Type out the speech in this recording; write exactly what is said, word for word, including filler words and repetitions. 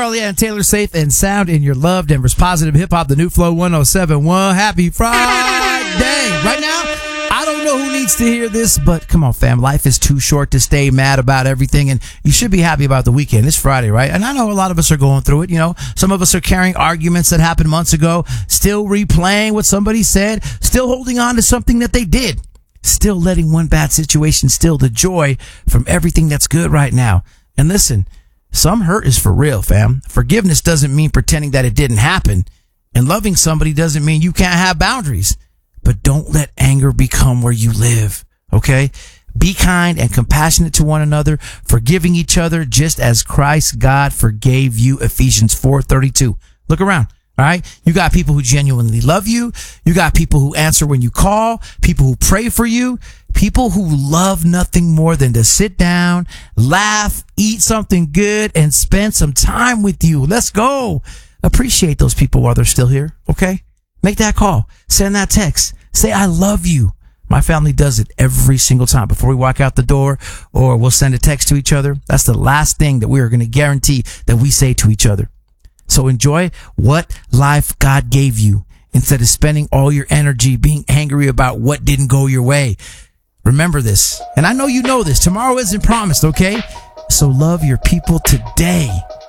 Charlie and Taylor, safe and sound in your love. Denver's positive hip hop, the new flow one oh seven point one. Happy Friday. Right now, I don't know who needs to hear this, but come on, fam. Life is too short to stay mad about everything, and you should be happy about the weekend. It's Friday, right? And I know a lot of us are going through it. You know, some of us are carrying arguments that happened months ago, still replaying what somebody said, still holding on to something that they did, still letting one bad situation steal the joy from everything that's good right now. And listen, some hurt is for real, fam. Forgiveness doesn't mean pretending that it didn't happen. And loving somebody doesn't mean you can't have boundaries. But don't let anger become where you live, okay? Be kind and compassionate to one another, forgiving each other just as Christ God forgave you, Ephesians four thirty-two. Look around, all right? You got people who genuinely love you. You got people who answer when you call, people who pray for you. People who love nothing more than to sit down, laugh, eat something good, and spend some time with you. Let's go. Appreciate those people while they're still here, okay? Make that call. Send that text. Say, I love you. My family does it every single time before we walk out the door, or we'll send a text to each other. That's the last thing that we are going to guarantee that we say to each other. So enjoy what life God gave you instead of spending all your energy being angry about what didn't go your way. Remember this, and I know you know this. Tomorrow isn't promised, okay? So love your people today.